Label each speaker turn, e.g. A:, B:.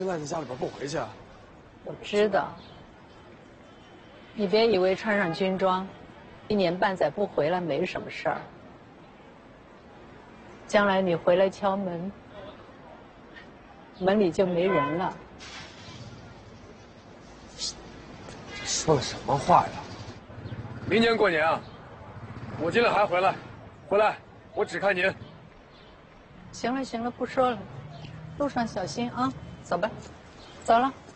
A: 赖在家里边不回去啊？
B: 我知道。你别以为穿上军装，1年半载不回来没什么事儿。将来你回来敲门，门里就没人了。
A: 这说的什么话呀？明年过年啊，我尽量还回来，回来我只看您。
B: 行了行了，不说了，路上小心啊，走吧，走了。